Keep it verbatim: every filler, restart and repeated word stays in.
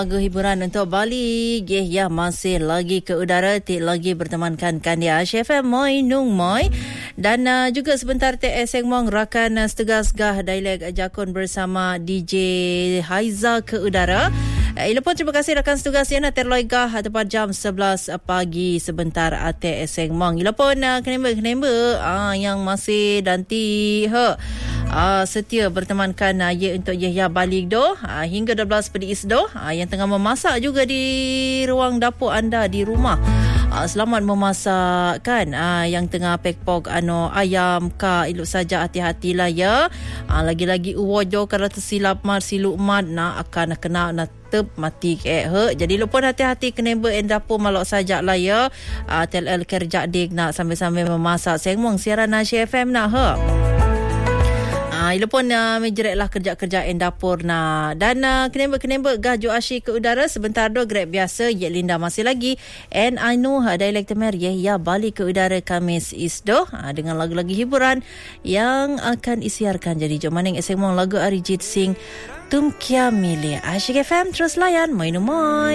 Lagu hiburan untuk Bali Gih ya masih lagi ke udara, tik lagi bertemankan Kandia Asia F M Moi Nung Moi. Dan uh, juga sebentar T S Seng Mong rakan uh, setegas gah dialek Jakun bersama D J Haiza ke udara. Uh, Ila pun terima kasih rakan setugas yang terloi gah tepat jam sebelas pagi sebentar uh, T S Seng Mong. Ila pun uh, kenemba-kenemba uh, yang masih danti he. Uh, setia bertemankan uh, ya untuk Yahya balik doh uh, hingga dua belas pedi isdoh uh, yang tengah memasak juga di ruang dapur anda di rumah. Uh, selamat memasak kan uh, yang tengah pekpok ano ayam ka elok saja hati-hatilah ya. Uh, lagi-lagi uwojo kalau tersilap mat siluk mat nak akan kena nak tep mati ke he. Jadi lupa hati-hati kena ber dapur malok sajaklah ya. Uh, tel el kerja dik nak sambil-sambil memasak sengmong siaran Asia F M nak he. Ah, ila pun uh, menjerat lah kerja-kerja en dapur nah. Dan uh, kenemba-kenemba gaju asyik ke udara sebentar do grab biasa Yet Linda masih lagi. And I know uh, dialek temer ya, ya balik ke udara Kamis isdo uh, dengan lagu-lagu hiburan yang akan isiarkan. Jadi jom maning eseng mong lagu Arijit Singh Tum Kya Mile. Asyik F M terus layan. Moi no moi.